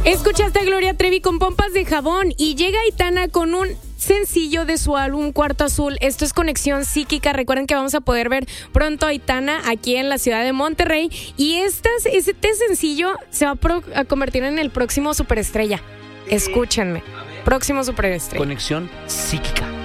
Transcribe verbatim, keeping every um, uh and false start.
Escuchaste a Gloria Trevi con Pompas de Jabón y llega Aitana con un sencillo de su álbum Cuarto Azul. Esto es Conexión Psíquica. Recuerden que vamos a poder ver pronto a Aitana aquí en la ciudad de Monterrey y estas, este sencillo se va a, pro, a convertir en el próximo superestrella. Escúchenme, próximo superestrella. Conexión Psíquica.